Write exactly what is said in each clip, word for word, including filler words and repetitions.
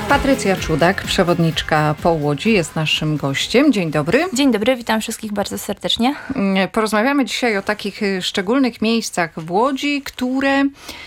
Patrycja Czudak, przewodniczka po Łodzi, jest naszym gościem. Dzień dobry. Dzień dobry, witam wszystkich bardzo serdecznie. Porozmawiamy dzisiaj o takich szczególnych miejscach w Łodzi, które...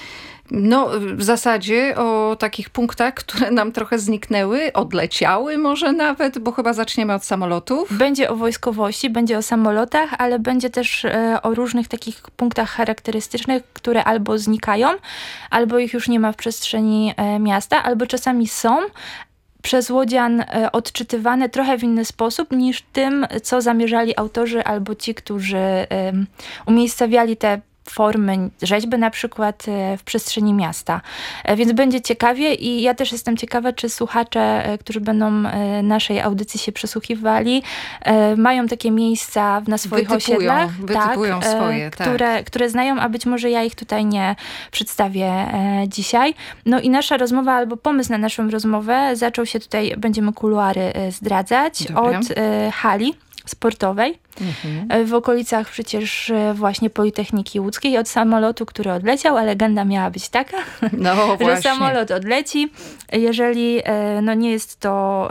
No, w zasadzie o takich punktach, które nam trochę zniknęły, odleciały może nawet, bo chyba zaczniemy od samolotów. Będzie o wojskowości, będzie o samolotach, ale będzie też e, o różnych takich punktach charakterystycznych, które albo znikają, albo ich już nie ma w przestrzeni e, miasta, albo czasami są przez łodzian e, odczytywane trochę w inny sposób niż tym, co zamierzali autorzy albo ci, którzy e, umiejscawiali te formy rzeźby na przykład w przestrzeni miasta. Więc będzie ciekawie i ja też jestem ciekawa, czy słuchacze, którzy będą naszej audycji się przysłuchiwali, mają takie miejsca na swoich wytypują, osiedlach, wytypują tak, swoje, które, tak. które znają, a być może ja ich tutaj nie przedstawię dzisiaj. No i nasza rozmowa, albo pomysł na naszą rozmowę zaczął się tutaj, będziemy kuluary zdradzać, Dobra. od hali sportowej. Mhm. W okolicach przecież właśnie Politechniki Łódzkiej, od samolotu, który odleciał, a legenda miała być taka, no, że samolot odleci. Jeżeli no, nie jest to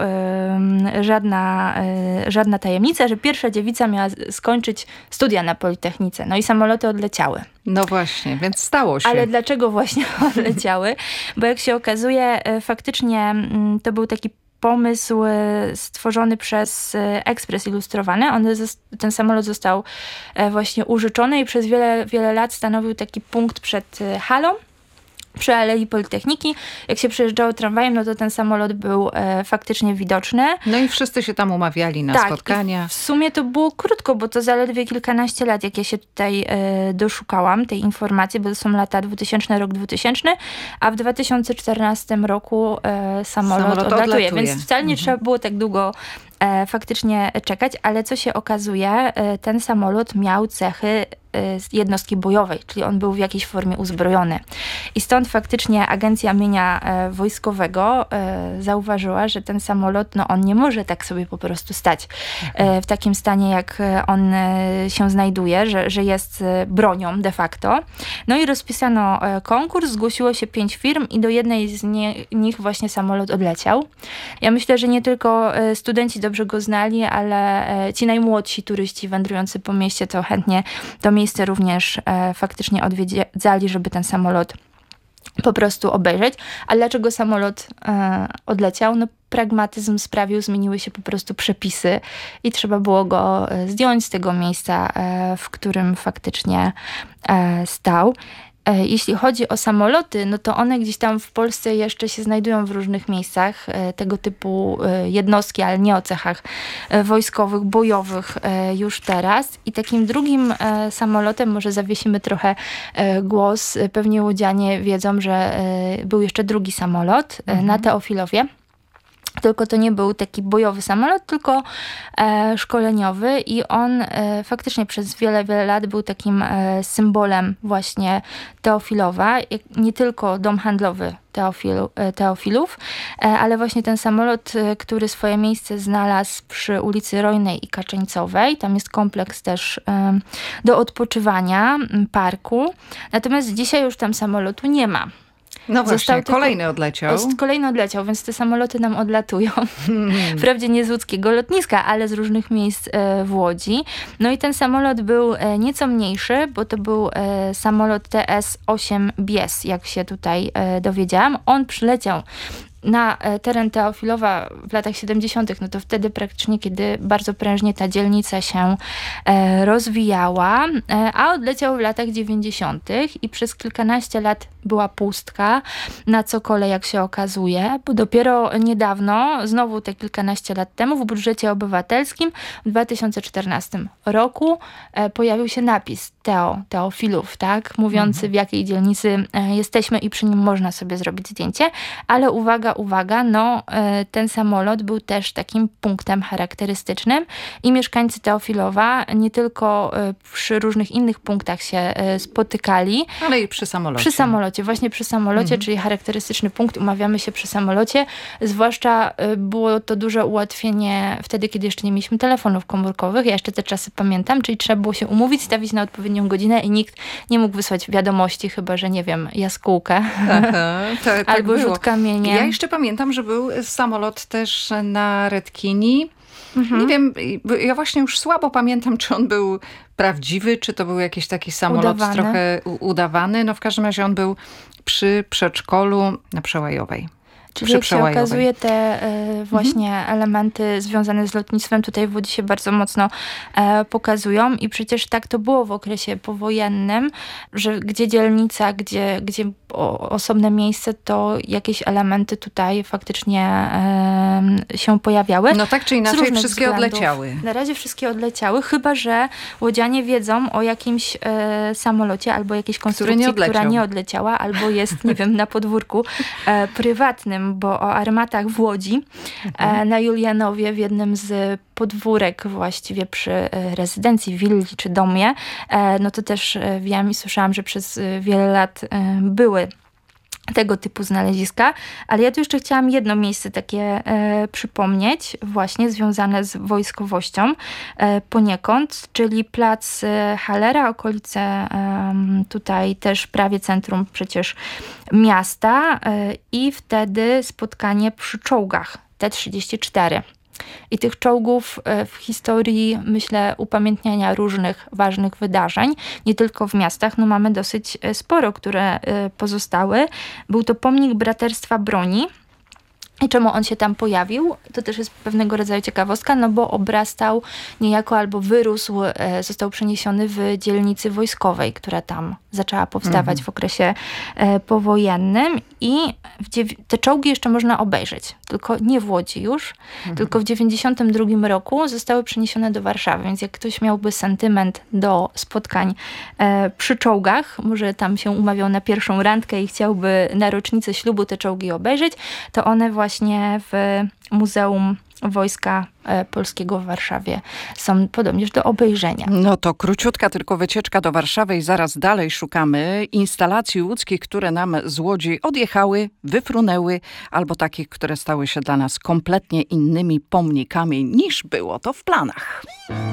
um, żadna, um, żadna tajemnica, że pierwsza dziewica miała skończyć studia na Politechnice. No i samoloty odleciały. No właśnie, więc stało się. Ale dlaczego właśnie odleciały? Bo jak się okazuje, faktycznie to był taki pomysł stworzony przez Ekspres Ilustrowany. On, ten samolot został właśnie użyczony i przez wiele, wiele lat stanowił taki punkt przed halą, przy Alei Politechniki. Jak się przejeżdżało tramwajem, no to ten samolot był e, faktycznie widoczny. No i wszyscy się tam umawiali na tak, spotkania. W sumie to było krótko, bo to zaledwie kilkanaście lat, jak ja się tutaj e, doszukałam tej informacji, bo to są lata dwutysięczne, rok dwutysięczny, a w dwa tysiące czternastym roku e, samolot, samolot odlatuje, odlatuje, więc wcale nie mhm. trzeba było tak długo e, faktycznie czekać, ale co się okazuje, e, ten samolot miał cechy jednostki bojowej, czyli on był w jakiejś formie uzbrojony. I stąd faktycznie Agencja Mienia Wojskowego zauważyła, że ten samolot, no on nie może tak sobie po prostu stać w takim stanie, jak on się znajduje, że, że jest bronią de facto. No i rozpisano konkurs, zgłosiło się pięć firm i do jednej z nie, nich właśnie samolot odleciał. Ja myślę, że nie tylko studenci dobrze go znali, ale ci najmłodsi turyści wędrujący po mieście to chętnie to miejsce również e, faktycznie odwiedzali, żeby ten samolot po prostu obejrzeć. A dlaczego samolot e, odleciał? No pragmatyzm sprawił, zmieniły się po prostu przepisy i trzeba było go zdjąć z tego miejsca, e, w którym faktycznie e, stał. Jeśli chodzi o samoloty, no to one gdzieś tam w Polsce jeszcze się znajdują w różnych miejscach, tego typu jednostki, ale nie o cechach wojskowych, bojowych już teraz. I takim drugim samolotem, może zawiesimy trochę głos, pewnie łodzianie wiedzą, że był jeszcze drugi samolot mhm. na Teofilowie. Tylko to nie był taki bojowy samolot, tylko e, szkoleniowy i on e, faktycznie przez wiele, wiele lat był takim e, symbolem właśnie Teofilowa. Nie tylko dom handlowy Teofilu, e, Teofilów, e, ale właśnie ten samolot, e, który swoje miejsce znalazł przy ulicy Rojnej i Kaczeńcowej. Tam jest kompleks też e, do odpoczywania, parku. Natomiast dzisiaj już tam samolotu nie ma. No właśnie, tylko, kolejny odleciał. Kolejny odleciał, więc te samoloty nam odlatują. Hmm. Wprawdzie nie z łódzkiego lotniska, ale z różnych miejsc e, w Łodzi. No i ten samolot był e, nieco mniejszy, bo to był e, samolot T S osiem Bies, jak się tutaj e, dowiedziałam. On przyleciał na teren Teofilowa w latach siedemdziesiątych, no to wtedy praktycznie, kiedy bardzo prężnie ta dzielnica się e, rozwijała, e, a odleciał w latach dziewięćdziesiątych i przez kilkanaście lat była pustka na Cokole, jak się okazuje, bo dopiero niedawno, znowu te kilkanaście lat temu, w budżecie obywatelskim w dwa tysiące czternastym roku e, pojawił się napis Teo, Teofilów, tak, mówiący mhm. w jakiej dzielnicy e, jesteśmy i przy nim można sobie zrobić zdjęcie, ale uwaga, uwaga, no ten samolot był też takim punktem charakterystycznym i mieszkańcy Teofilowa nie tylko przy różnych innych punktach się spotykali. Ale i przy samolocie. Przy samolocie samolocie. Właśnie przy samolocie, mhm. czyli charakterystyczny punkt, umawiamy się przy samolocie. Zwłaszcza było to duże ułatwienie wtedy, kiedy jeszcze nie mieliśmy telefonów komórkowych. Ja jeszcze te czasy pamiętam, czyli trzeba było się umówić, stawić na odpowiednią godzinę i nikt nie mógł wysłać wiadomości, chyba że, nie wiem, jaskółkę. Aha, to, tak albo było. Rzut kamieniem. Ja jeszcze pamiętam, że był samolot też na Redkini. Mhm. Nie wiem, ja właśnie już słabo pamiętam, czy on był prawdziwy, czy to był jakiś taki samolot udawany. trochę udawany. No w każdym razie on był przy przedszkolu na Przełajowej. Czyli jak się okazuje, te y, właśnie mhm. elementy związane z lotnictwem tutaj w Łodzi się bardzo mocno e, pokazują i przecież tak to było w okresie powojennym, że gdzie dzielnica, gdzie, gdzie o, osobne miejsce, to jakieś elementy tutaj faktycznie e, się pojawiały. No tak czy inaczej wszystkie względów. odleciały. Na razie wszystkie odleciały, chyba że łodzianie wiedzą o jakimś e, samolocie albo jakiejś konstrukcji, nie która nie odleciała, albo jest, nie wiem, na podwórku e, prywatnym, bo o armatach w Łodzi mhm. e, na Julianowie w jednym z podwórek właściwie przy e, rezydencji, willi czy domie, e, no to też e, wiem i słyszałam, że przez e, wiele lat e, były tego typu znaleziska, ale ja tu jeszcze chciałam jedno miejsce takie e, przypomnieć, właśnie związane z wojskowością e, poniekąd, czyli plac e, Hallera, okolice e, tutaj też prawie centrum przecież miasta e, i wtedy spotkanie przy czołgach T trzydzieści cztery. I tych czołgów w historii, myślę, upamiętniania różnych ważnych wydarzeń, nie tylko w miastach, no mamy dosyć sporo, które pozostały. Był to pomnik braterstwa broni. I czemu on się tam pojawił? To też jest pewnego rodzaju ciekawostka, no bo obrastał niejako albo wyrósł, e, został przeniesiony w dzielnicy wojskowej, która tam zaczęła powstawać mhm. w okresie e, powojennym i w dziew- te czołgi jeszcze można obejrzeć, tylko nie w Łodzi już, mhm. tylko w dziewięćdziesiątym drugim roku zostały przeniesione do Warszawy, więc jak ktoś miałby sentyment do spotkań e, przy czołgach, może tam się umawiał na pierwszą randkę i chciałby na rocznicę ślubu te czołgi obejrzeć, to one właśnie Właśnie w Muzeum Wojska Polskiego w Warszawie są podobnież do obejrzenia. No to króciutka tylko wycieczka do Warszawy i zaraz dalej szukamy instalacji łódzkich, które nam z Łodzi odjechały, wyfrunęły, albo takich, które stały się dla nas kompletnie innymi pomnikami niż było to w planach.